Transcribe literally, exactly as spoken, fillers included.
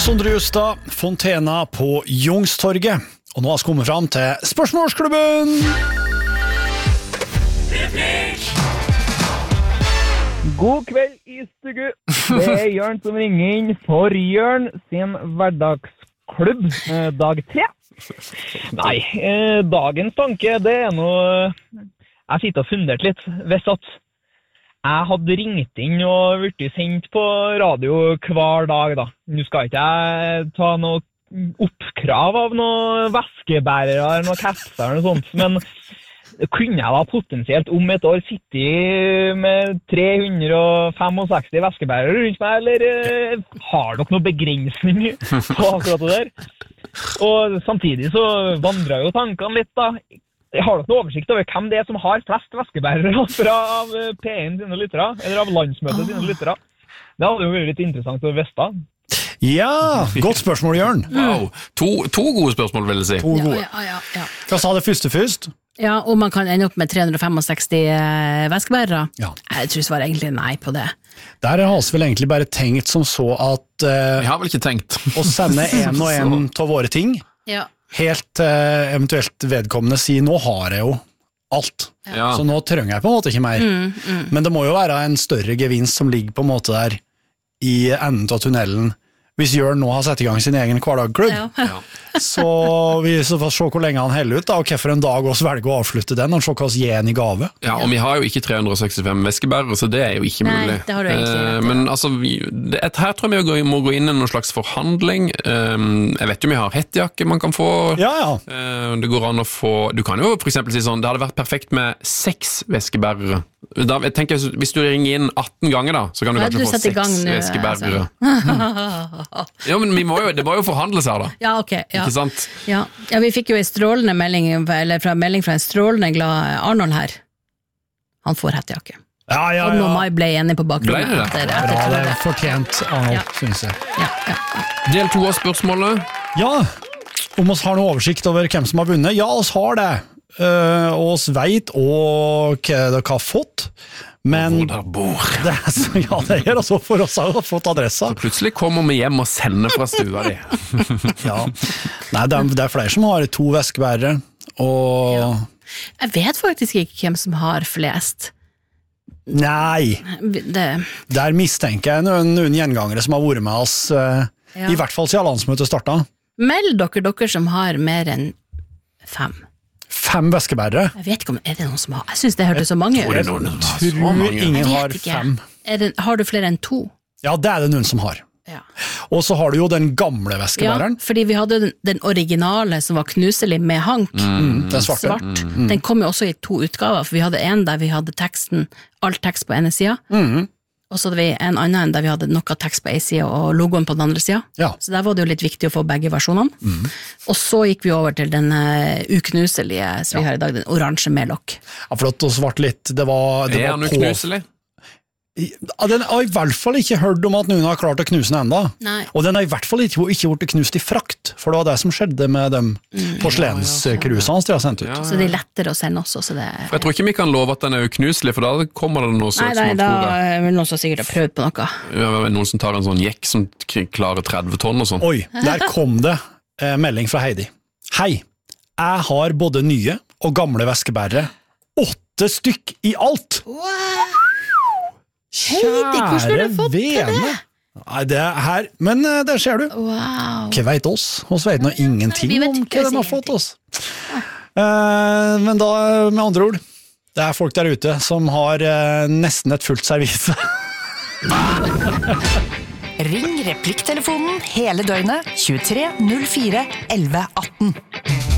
Sondre Justad, Fontena på Youngstorget. Og nå har vi kommet frem til Spørsmålsklubben! God kveld i stugu. Det er Jørn som ringer inn for Jørn sin hverdagsklubb, eh, dag tre. Nei, eh, dagens tanke, det er noe... Jeg sitter og fundert litt. Hvis at jeg hadde ringt inn og blitt sendt på radio hver dag, da. Nå skal ikke jeg ta noe oppkrav av noen væskebærere eller noen kapser eller noe sånt, men kunne jeg da potensielt om et år sitte med tre hundre og sekstifem væskebærere rundt meg, eller eh, har dere noen begrensning på akkurat det der? Og samtidig så vandrer jo tankene litt da. Har dere noen oversikt over hvem det er som har flest væskebærere fra av P en sine lyttere, eller av landsmøtet sine lyttere? Det hadde jo vært litt interessant å vite. Ja, godt spørsmål, Jørn. Wow, to, to gode spørsmål, vil jeg si. To gode. Ja, ja, ja, ja. Hva sa det første først? Ja, og man kan ende opp med tre hundre sekstifem væskebærere. Ja. Jeg tror svaret egentlig nei på det. Der har vi vel egentlig bare tenkt som så at uh, Jeg har vel ikke tenkt. å sende en og en av våre ting, Ja. helt uh, eventuelt vedkommende si, nå har jeg jo alt. Ja. Så nå trenger jeg på en måte ikke mer. Mm, mm. Men det må jo være en større gevinst som ligger på en måte der i enden av tunnelen. Hvis Jørn nå har sett i gang sin egen hverdagsklubb, Ja. Ja. så vi så får se hvor lenge han heller ut, da, og hvorfor en dag oss velger å avslutte den, og se hva oss gir en i gave. Ja, og vi har jo ikke tre hundre sekstifem væskebærere, så det er jo ikke Nei, mulig. det har du egentlig rett i. Eh, Men altså, vi, det, her tror jeg vi må gå inn i noen slags forhandling. Eh, Jeg vet jo vi har hettejakke man kan få. Ja, ja. Eh, Det går an å få, du kan jo for eksempel si sånn, det hadde vært perfekt med seks væskebærere. Da, jeg tenker, hvis du ringer inn atten ganger da, så kan du Ja, kanskje du få setter i gang seks nå, væskebærere. Ja, men vi må jo, det må jo forhandles her da. Ja, ok. Ja. Ikke sant? Ja. Ja, vi fikk jo en strålende melding, eller fra melding fra en strålende glad Arnold her. Han får hettejakke. Ja, ja, Og nå ja. Mai ble enig på bakgrunnen. Ble det det? etter- Bra, etter- det er fortjent, Arnold, Ja. synes jeg. Ja, ja, ja. Del to av spørsmålet. Ja, om oss har noe oversikt over hvem som har vunnet. Ja, oss har det. Uh, og oss vet og hva dere har fått. Men Hvor der bor. det er, så, ja, det er altså for oss har fått adressa. Plutselig kommer vi hjem og sender fra stua di. Ja. Nei, det er, det er flere som har to væskebærere, og Ja. Jeg vet faktisk ikke hvem som har flest. nei, Det, der mistenker jeg noen, noen gjengangere som har vært med oss, uh, Ja. i hvert fall siden landsmøtet startet. meld dere dere som har mer enn fem. Fem væskebærere. Jeg vet ikke om, er det noen som har, jeg synes det hørtes så mange Hvor er ut. det noen som har Tror så mange? ingen Jeg har vet ikke. fem. Er det, har du flere enn to? Ja, det er det noen som har. Ja. Og så har du jo den gamle Ja, væskebæreren. fordi vi hadde den, den originale som var knuselig med hank, Mm, den svarte. svart. Den kom jo også i to utgaver, for vi hadde en der vi hadde teksten, all tekst på ene sida, Mm, og så hadde vi en annen der vi hadde noe tekst på en sida og logoen på den andre sida. ja. Så der var det jo litt viktig å få begge versjonene. Og så gikk vi over til den uh, uknuselige som vi har i dag, den oransje med lokk. Ja, for at det svart litt, det var, det Er var han jo på... knuselig? Ja, den har i hvert fall ikke hørt om at noen har klart å knuse den enda. Nei. Og den har i hvert fall ikke, ikke vært knust i frakt, for det var det som skjedde med de porselenskrusene de har sendt ut. Ja, Så det er lettere å sende også, så det For jeg tror ikke vi kan love at den er uknuselig, for da kommer det noe Nei, sånt som nei, man da tror det. er vel noen som sikkert har prøvd på noe. Ja, noen som tar en sånn jekk som k- klarer tretti tonn og sånn. Oi, der kom det eh, melding fra Heidi. Hei, jeg har både nye og gamle væskebærere. Åtte stykk i alt! Heidi, hvordan har du fått til det? Nei, det er her, men eh, der ser du. Wow. Hva vet oss? Oss vet nå ingenting vi vet om ikke hva de har oss fått oss. Eh, men da, med andre ord, det er folk der ute som har eh, nesten et fullt servise. Ring replikktelefonen hele døgnet tjuetre null fire elleve atten.